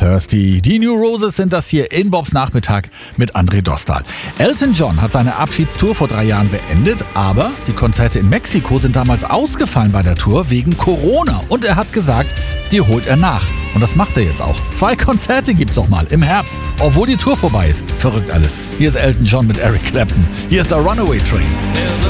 Thirsty. Die New Roses sind das hier in Bobs Nachmittag mit André Dostal. Elton John hat seine Abschiedstour vor 3 Jahren beendet, aber die Konzerte in Mexiko sind damals ausgefallen bei der Tour wegen Corona. Und er hat gesagt, die holt er nach. Und das macht er jetzt auch. 2 Konzerte gibt's noch mal im Herbst, obwohl die Tour vorbei ist. Verrückt alles. Hier ist Elton John mit Eric Clapton. Hier ist der Runaway Train.